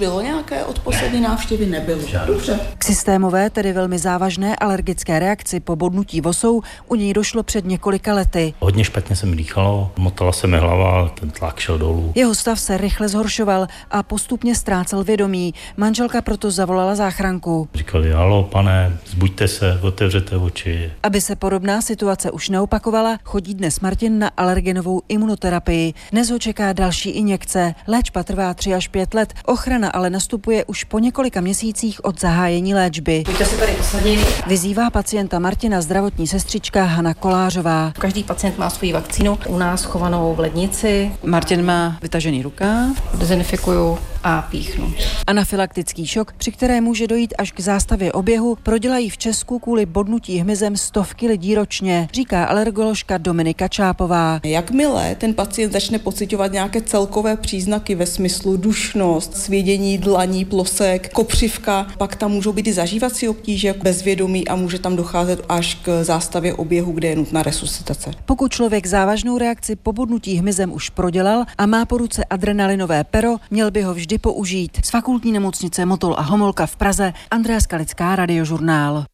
bylo nějaké od poslední návštěvy? Nebylo. Dobře. K systémové, tedy velmi závažné alergické reakci po bodnutí vosou u něj došlo před několika lety. Hodně špatně se mi dýchalo, motala se mi hlava, ten tlak šel dolů. Jeho stav se rychle zhoršoval a postupně ztrácel vědomí. Manželka proto zavolala záchranku. Říkali, halo, pane, zbuďte se, otevřete oči. Aby se podobná situace už neopakovala, chodí dnes Martin na alergenovou imunoterapii. Dnes ho čeká další injekce. Léčba trvá 3 až 5 let. Ochrana ale nastupuje už po několika měsících od zahájení léčby. Pojďte se tady posadit. Vyzývá pacienta Martina zdravotní sestřička Hana Kolářová. Každý pacient má svou vakcínu, u nás chovanou v lednici. Martin má vytažený rukáv. Dezinfikuju a píchnu. Anafylaktický šok, při které může dojít až k zástavě oběhu, prodělají v Česku kvůli bodnutí hmyzem stovky lidí ročně, říká alergoložka Dominika Čápová. Jakmile ten pacient začne pociťovat nějaké celkové příznaky ve smyslu dušnost, svědění dlaní, plosek, kopřivka, pak tam můžou být i zažívací obtíže, bezvědomí a může tam docházet až k zástavě oběhu, kde je nutná resuscitace. Pokud člověk závažnou reakci po bodnutí hmyzem už prodělal a má po ruce adrenalinové pero, měl by ho vždy použít. Z Fakultní nemocnice Motol a Homolka v Praze Andrea Skalická, Radiožurnál.